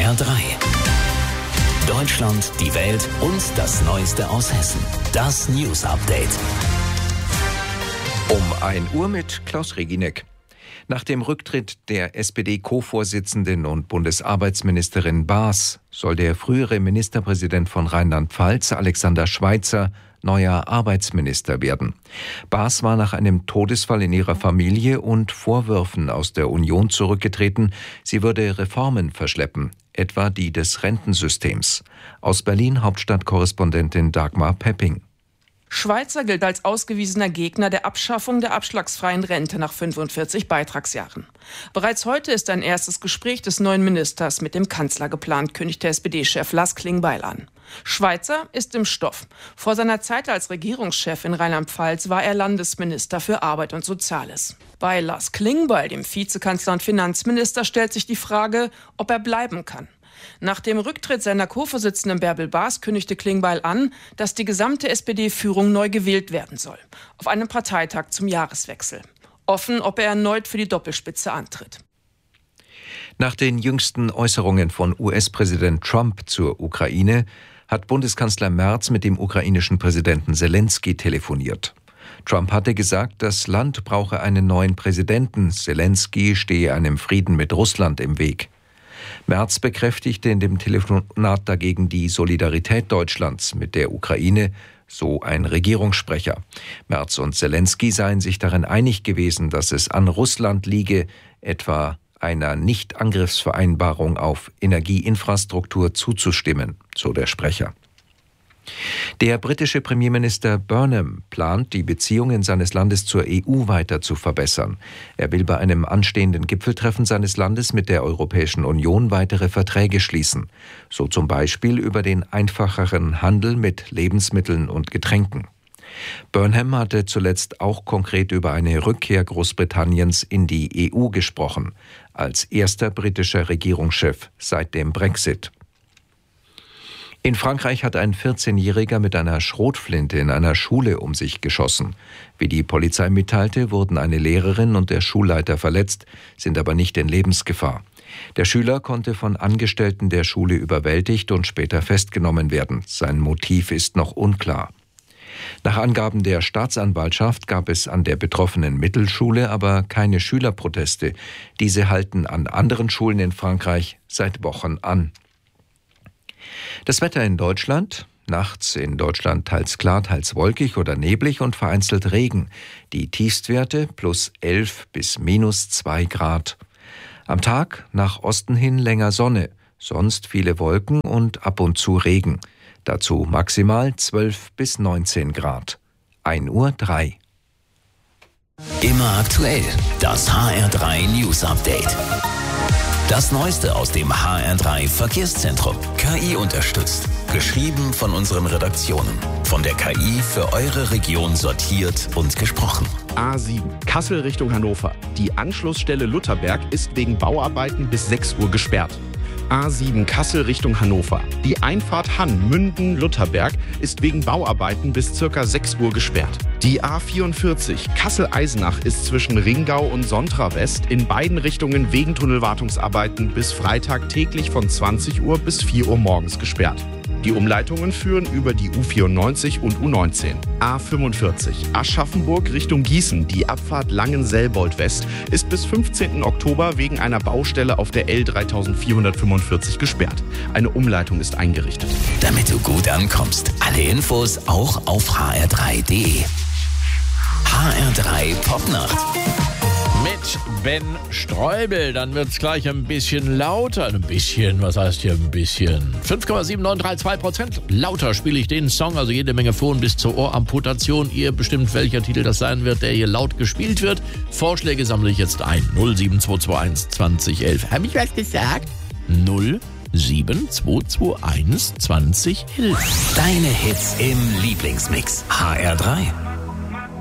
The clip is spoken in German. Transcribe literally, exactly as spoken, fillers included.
R drei. Deutschland, die Welt und das Neueste aus Hessen. Das News Update. Um ein Uhr mit Klaus Reginek. Nach dem Rücktritt der S P D-Co-Vorsitzenden und Bundesarbeitsministerin Baas soll der frühere Ministerpräsident von Rheinland-Pfalz, Alexander Schweitzer, neuer Arbeitsminister werden. Baas war nach einem Todesfall in ihrer Familie und Vorwürfen aus der Union zurückgetreten. Sie würde Reformen verschleppen, etwa die des Rentensystems. Aus Berlin Hauptstadtkorrespondentin Dagmar Pepping. Schweitzer gilt als ausgewiesener Gegner der Abschaffung der abschlagsfreien Rente nach fünfundvierzig Beitragsjahren. Bereits heute ist ein erstes Gespräch des neuen Ministers mit dem Kanzler geplant, kündigte S P D-Chef Lars Klingbeil an. Schweitzer ist im Stoff. Vor seiner Zeit als Regierungschef in Rheinland-Pfalz war er Landesminister für Arbeit und Soziales. Bei Lars Klingbeil, dem Vizekanzler und Finanzminister, stellt sich die Frage, ob er bleiben kann. Nach dem Rücktritt seiner Co-Vorsitzenden Bärbel Baas kündigte Klingbeil an, dass die gesamte S P D-Führung neu gewählt werden soll. Auf einem Parteitag zum Jahreswechsel. Offen, ob er erneut für die Doppelspitze antritt. Nach den jüngsten Äußerungen von U S-Präsident Trump zur Ukraine hat Bundeskanzler Merz mit dem ukrainischen Präsidenten Selenskyj telefoniert. Trump hatte gesagt, das Land brauche einen neuen Präsidenten. Selenskyj stehe einem Frieden mit Russland im Weg. Merz bekräftigte in dem Telefonat dagegen die Solidarität Deutschlands mit der Ukraine, so ein Regierungssprecher. Merz und Selenskyj seien sich darin einig gewesen, dass es an Russland liege, etwa einer Nichtangriffsvereinbarung auf Energieinfrastruktur zuzustimmen, so der Sprecher. Der britische Premierminister Burnham plant, die Beziehungen seines Landes zur E U weiter zu verbessern. Er will bei einem anstehenden Gipfeltreffen seines Landes mit der Europäischen Union weitere Verträge schließen, so zum Beispiel über den einfacheren Handel mit Lebensmitteln und Getränken. Burnham hatte zuletzt auch konkret über eine Rückkehr Großbritanniens in die E U gesprochen, als erster britischer Regierungschef seit dem Brexit. In Frankreich hat ein vierzehnjähriger mit einer Schrotflinte in einer Schule um sich geschossen. Wie die Polizei mitteilte, wurden eine Lehrerin und der Schulleiter verletzt, sind aber nicht in Lebensgefahr. Der Schüler konnte von Angestellten der Schule überwältigt und später festgenommen werden. Sein Motiv ist noch unklar. Nach Angaben der Staatsanwaltschaft gab es an der betroffenen Mittelschule aber keine Schülerproteste. Diese halten an anderen Schulen in Frankreich seit Wochen an. Das Wetter in Deutschland: Nachts in Deutschland teils klar, teils wolkig oder neblig und vereinzelt Regen. Die Tiefstwerte plus elf bis minus zwei Grad. Am Tag nach Osten hin länger Sonne, sonst viele Wolken und ab und zu Regen. Dazu maximal zwölf bis neunzehn Grad. ein Uhr drei. Immer aktuell. Das H R drei News Update. Das Neueste aus dem H R drei Verkehrszentrum. K I unterstützt. Geschrieben von unseren Redaktionen. Von der K I für eure Region sortiert und gesprochen. A sieben, Kassel Richtung Hannover. Die Anschlussstelle Lutherberg ist wegen Bauarbeiten bis sechs Uhr gesperrt. A sieben, Kassel Richtung Hannover. Die Einfahrt Hann, Münden, Lutherberg ist wegen Bauarbeiten bis circa sechs Uhr gesperrt. Die A vierundvierzig, Kassel-Eisenach ist zwischen Ringau und Sontra West in beiden Richtungen wegen Tunnelwartungsarbeiten bis Freitag täglich von zwanzig Uhr bis vier Uhr morgens gesperrt. Die Umleitungen führen über die U vierundneunzig und U neunzehn. A fünfundvierzig, Aschaffenburg Richtung Gießen. Die Abfahrt Langenselbold West ist bis fünfzehnten Oktober wegen einer Baustelle auf der L dreitausendvierhundertfünfundvierzig gesperrt. Eine Umleitung ist eingerichtet. Damit du gut ankommst, alle Infos auch auf h r drei punkt d e. H R drei Popnacht. Mit Ben Streubel, dann wird's gleich ein bisschen lauter. Ein bisschen, was heißt hier ein bisschen? fünf Komma sieben neun drei zwei Prozent. Lauter spiele ich den Song, also jede Menge Phon bis zur Ohramputation. Ihr bestimmt, welcher Titel das sein wird, der hier laut gespielt wird. Vorschläge sammle ich jetzt ein. null sieben zwei zwei eins zwanzig elf. Hab ich was gesagt? null sieben zwei zwei eins zwanzig elf. Deine Hits im Lieblingsmix. H R drei.